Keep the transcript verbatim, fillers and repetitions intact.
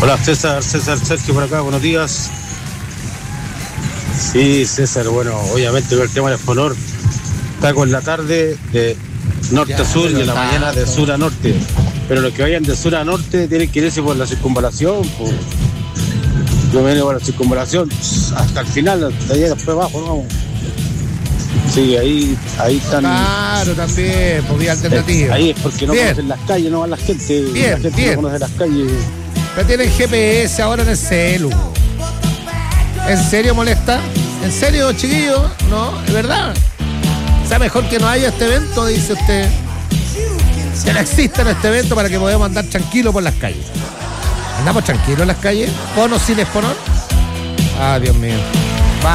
Hola César, César Sergio por acá, buenos días. Sí, César, bueno, obviamente el tema del Exponor está con la tarde de norte Ya, a sur y en la pero mañana de tanto. sur a norte. Pero los que vayan de sur a norte tienen que irse por la circunvalación. Pues. Yo vengo por la circunvalación hasta el final, hasta allá después abajo, ¿no? Sí, ahí, ahí están. Claro, también, por vía eh, alternativa. ahí es porque no Bien. conocen las calles, no van la gente. Bien, la gente bien. no conoce las calles. Pero tienen G P S ahora en el celu. ¿En serio molesta? ¿En serio, chiquillo? No, es verdad. O sea, mejor que no haya este evento, dice usted. Que no exista en este evento para que podamos andar tranquilos por las calles. ¿Andamos tranquilos en las calles? ¿Con o sin Exponor? Ah, Dios mío.